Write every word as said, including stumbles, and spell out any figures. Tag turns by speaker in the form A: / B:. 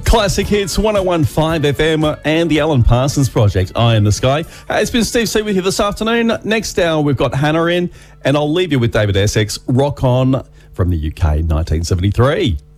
A: Classic Hits, one oh one point five F M and the Alan Parsons Project, Eye in the Sky. Hey, it's been Steve C with you this afternoon. Next hour, we've got Hannah in, and I'll leave you with David Essex, Rock On from the U K, nineteen seventy-three.